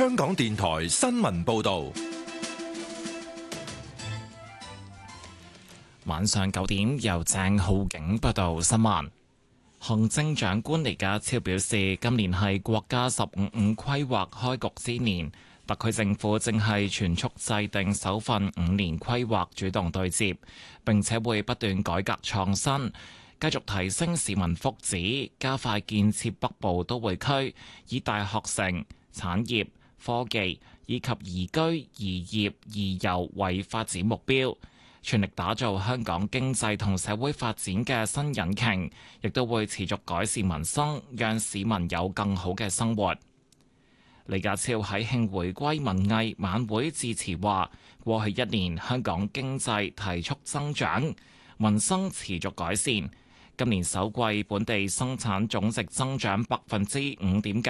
香港電台新聞報道。 晚上9點，由鄭浩景報道新聞。行政長官李家超表示，今年係國家15+5規劃開局之年，特區政府正係全速制定首份5年規劃，主動對接，並且會不斷改革創新，繼續提升市民福祉，加快建設北部都會區，以大學城、產業、科技以及宜居、宜業、宜遊為發展目標。全力打造香港經濟同社會發展嘅新引擎，亦都會持續改善民生，讓市民有更好嘅生活。李家超喺慶回歸文藝晚會致辭話：過去1年香港經濟提速增長，民生持續改善。今年首季本地生產總值增長5.9%，